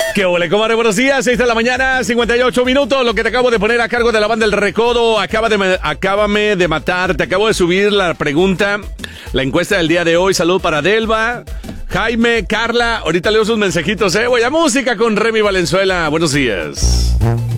¿Qué ole, comadre? Buenos días, 6 de la mañana, 58 minutos. Lo que te acabo de poner a cargo de la banda El Recodo. Acábame de matar. Te acabo de subir la pregunta, la encuesta del día de hoy. Salud para Delva, Jaime, Carla. Ahorita leo sus mensajitos, Voy a música con Remy Valenzuela. Buenos días.